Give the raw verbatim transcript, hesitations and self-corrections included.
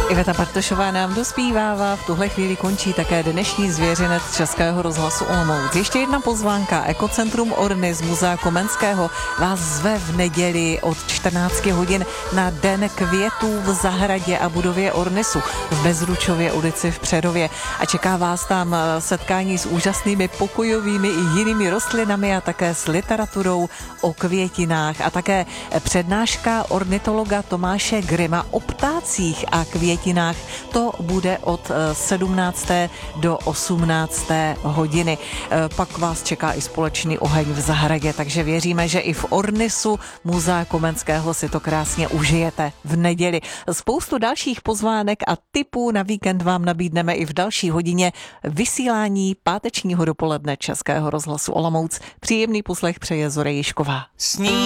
Iveta Bartošová nám dospívává, v tuhle chvíli končí také dnešní Zvěřinec Českého rozhlasu Olomouc. Ještě jedna pozvánka. Ekocentrum Orny z Muzea Komenského vás zve v neděli od čtrnácti hodin na Den květů v zahradě a budově Ornisu v Bezručově ulici v Přerově. A čeká vás tam setkání s úžasnými pokojovými i jinými rostlinami a také s literaturou o květinách a také přednáška ornitologa Tomáše Grima o ptácích a květinách. To bude od sedmnácté do osmnácté hodiny. Pak vás čeká i společný oheň v zahradě, takže věříme, že i v Ornisu Muzea Komenského si to krásně užijete v neděli. Spoustu dalších pozvánek a tipů na víkend vám nabídneme i v další hodině vysílání pátečního dopoledne Českého rozhlasu Olomouc. Příjemný poslech přeje Zora Jišková. Sní